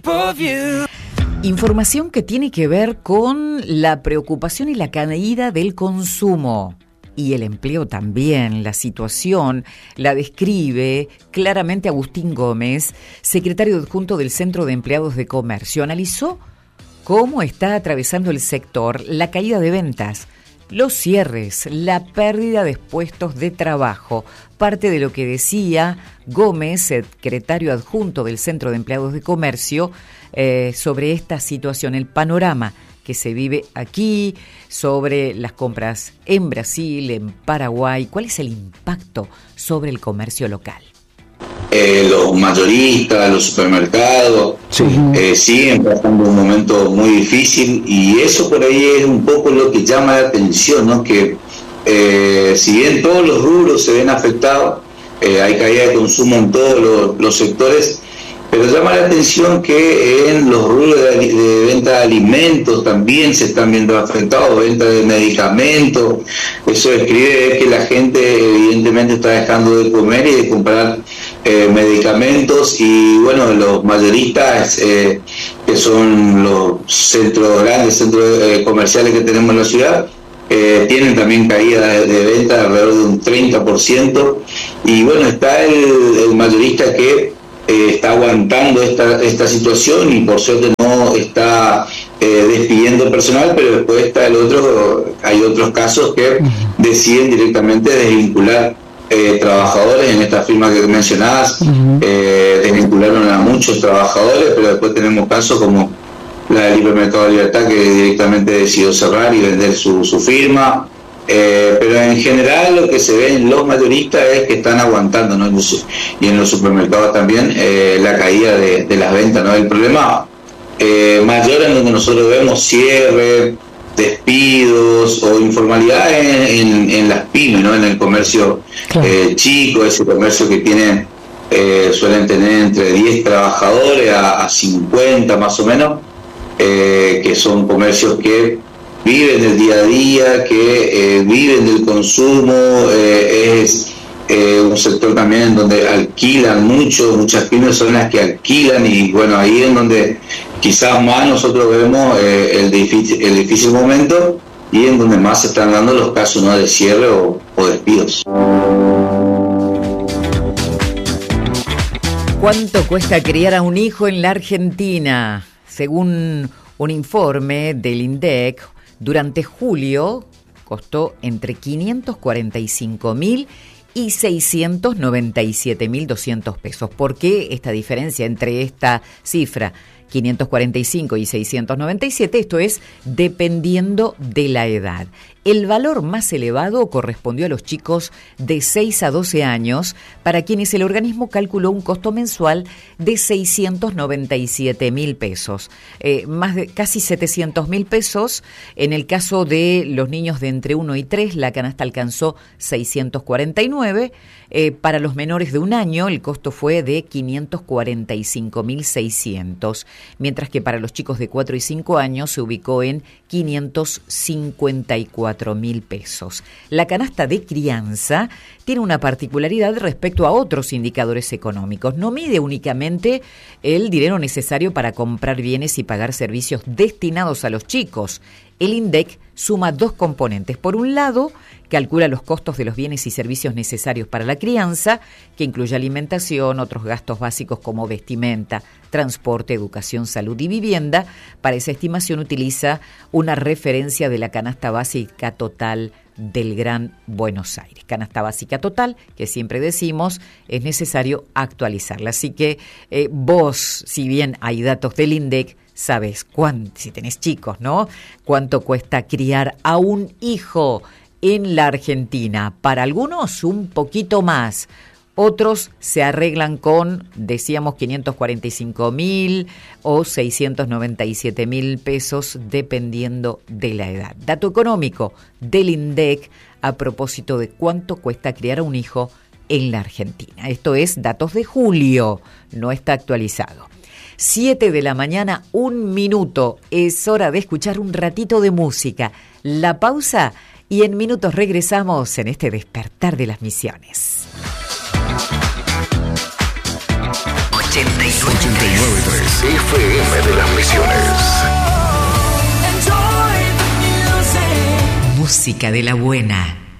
Información que tiene que ver con la preocupación y la caída del consumo. Y el empleo también. La situación la describe claramente Agustín Gómez, secretario adjunto del Centro de Empleados de Comercio. Analizó cómo está atravesando el sector la caída de ventas, los cierres, la pérdida de puestos de trabajo. Parte de lo que decía Gómez, secretario adjunto del Centro de Empleados de Comercio, sobre esta situación, el panorama que se vive aquí, sobre las compras en Brasil, en Paraguay. ¿Cuál es el impacto sobre el comercio local? Los mayoristas, los supermercados, siguen pasando un momento muy difícil, y eso por ahí es un poco lo que llama la atención, ¿no? Que si bien todos los rubros se ven afectados, hay caída de consumo en todos los sectores, pero llama la atención que en los rubros de venta de alimentos también se están viendo afectados, venta de medicamentos. Eso describe que la gente evidentemente está dejando de comer y de comprar medicamentos, y bueno, los mayoristas, que son los grandes centros comerciales que tenemos en la ciudad, tienen también caída de venta de alrededor de un 30%, y bueno, está el mayorista que está aguantando esta situación, y por suerte no está despidiendo personal, pero después está hay otros casos que deciden directamente desvincular trabajadores. En esta firma que mencionabas, desvincularon a muchos trabajadores, pero después tenemos casos como la del Hipermercado Libertad, que directamente decidió cerrar y vender su firma. Pero en general lo que se ve en los mayoristas es que están aguantando, ¿no? Y en los supermercados también, la caída de las ventas, ¿no? El problema mayor en donde nosotros vemos cierre, despidos o informalidad en las pymes, ¿no? En el comercio chico, ese comercio que tiene suelen tener entre 10 trabajadores a 50 más o menos, que son comercios que viven del día a día, que viven del consumo. Es un sector también en donde alquilan muchas pymes son las que alquilan, y bueno, ahí es donde quizás más nosotros vemos el difícil momento, y en donde más se están dando los casos, ¿no? De cierre o despidos. ¿Cuánto cuesta criar a un hijo en la Argentina? Según un informe del INDEC, durante julio costó entre 545.000 y 697.200 pesos. ¿Por qué esta diferencia entre esta cifra, 545 y 697? Esto es dependiendo de la edad. El valor más elevado correspondió a los chicos de 6 a 12 años, para quienes el organismo calculó un costo mensual de 697.000 pesos, más de casi 700.000 pesos. En el caso de los niños de entre 1 y 3, la canasta alcanzó 649. Para los menores de 1 año, el costo fue de 545.600, mientras que para los chicos de 4 y 5 años se ubicó en 554.000 pesos. La canasta de crianza tiene una particularidad respecto a otros indicadores económicos. No mide únicamente el dinero necesario para comprar bienes y pagar servicios destinados a los chicos. El INDEC suma 2 componentes. Por un lado, calcula los costos de los bienes y servicios necesarios para la crianza, que incluye alimentación, otros gastos básicos como vestimenta, transporte, educación, salud y vivienda. Para esa estimación utiliza una referencia de la canasta básica total del Gran Buenos Aires. Canasta básica total, que siempre decimos, es necesario actualizarla. Así que vos, si bien hay datos del INDEC, sabes si tenés chicos, ¿no? Cuánto cuesta criar a un hijo en la Argentina. Para algunos un poquito más, otros se arreglan con, decíamos, 545.000 o 697.000 pesos, dependiendo de la edad. Dato económico del INDEC a propósito de cuánto cuesta criar a un hijo en la Argentina. Esto es datos de julio, no está actualizado. 7 de la mañana, 1 minuto. Es hora de escuchar un ratito de música. La pausa, y en minutos regresamos en este despertar de las misiones. 89.3 FM de las Misiones. Música de la buena.